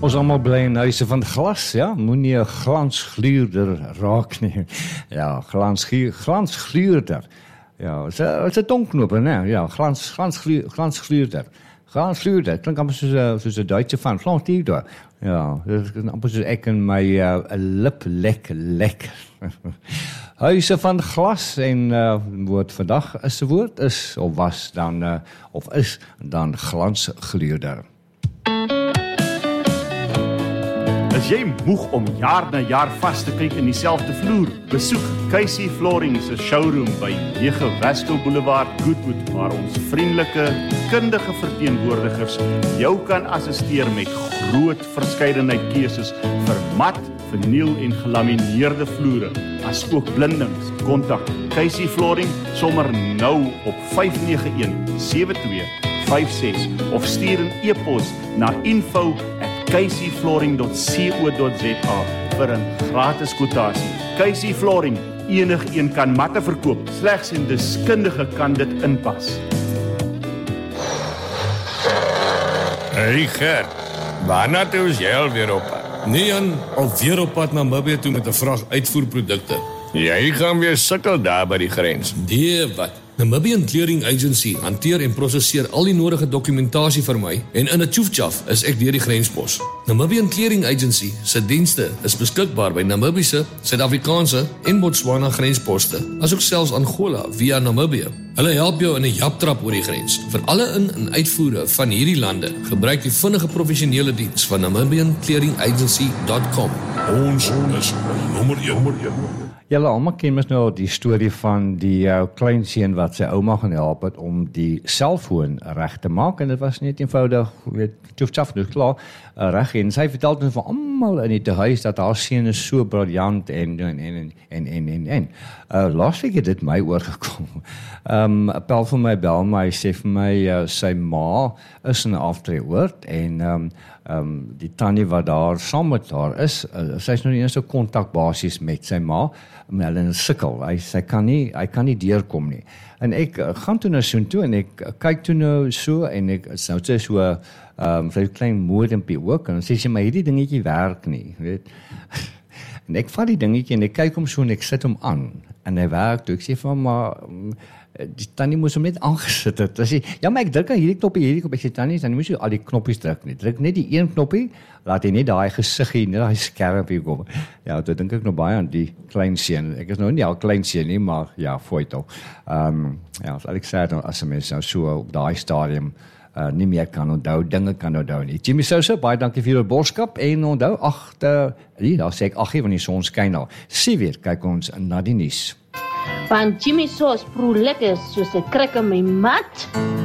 Ons allemaal bly in huise van glas, ja, moenie 'n glansgluurder raak nie. Ja, glansgluurder. Ja, is 'n tongknoper, né? Ja, glansgluurder. Glansgluurder, klink amper soos 'n Duitse van glansgluurder. Ja, dit is amper soos ek in my lip lek. Huise van glas en woord vandag is 'n woord is of was dan of is dan glansgluurder. As jy moeg om jaar na jaar vas te kyk in dieselfde vloer, besoek Casey Flooring se showroom by 9 Vasco Boulevard, Goodwood, waar ons vriendelike, kundige verteenwoordigers jou kan assisteer met groot verskeidenheid keuses vir mat, verniel en gelamineerde vloere, asook blindings. Kontak Casey Flooring sommer nou op 591-7256 of stuur 'n e-pos na info@caseyflooring.co.za vir 'n gratis kwotasie. Casey Flooring, enigeen kan matte verkoop, slegs 'n deskundige kan dit inpas. Hey Gert, waarna toe is jy alweer op pad? Nee Jan, alweer op pad na Namibië toe met 'n vrag uitvoerprodukte. Jy gaan weer sukkel daar by die grens. Nee, wat? Namibian Clearing Agency hanteer en prosesseer al die nodige dokumentasie vir my en in 'n tjoefjaf is ek deur die grenspos. Namibian Clearing Agency se dienste is beskikbaar by Namibiese, Suid-Afrikaanse en Botswana grensposte, asook selfs Angola via Namibië. Hulle help jou in 'n japtrap oor die grens. Vir alle in- en uitvoere van hierdie lande, gebruik die vinnige professionele diens van namibianclearingagency.com. Ons is nommer 1. Julle almal ken mos nou die storie van die kleinseun wat sy ouma gaan help het om die selfoon reg te maak en dit was net eenvoudig, weet, tjoefjaf nou klaar reg en sy vertel dan vir almal in die huis dat haar seun is so briljant en laasweek het dit my oorgekom. 'n Pel van my bel my sê vir my sy ma is in 'n aftreeoord en die tannie wat daar saam met haar is, sy is nou nie eens 'n kontakbasis met sy ma, maar hulle sukkel, hy kan nie deurkom nie. En ek gaan toe nou so toe en ek kyk toe nou so en ek nou sê so sy klein modempie ook en sê sy maar hierdie dingetjie werk nie, weet. En ek vat die dingetjie en ek kyk hom so en ek sit hom aan en hy werk toe. Ek sê van maar die tannie moes hom net aangesit het. Sy sê, ja, maar ek druk aan hierdie knoppie. Ek sê, tannie moes jy al die knoppies druk nie. Druk net die een knoppie, laat hy net daai gesiggie, net daai skerpie kom. Ja, toe dink ek nog baie aan die klein seun. Ek is nou nie al klein seun nie, maar ja, fooi tog. Ja, as ek sê, as 'n mens nou so op daai stadium nie meer kan onthou, dinge kan onthou nie. Jimmy Sousa, baie dankie vir julle boodskap en onthou, daar sê ek 8 want die son skyn al. Sien weer, kyk ons na die nuus. Van Jimmy Sauce proe lekker soos 'n krik in my mat.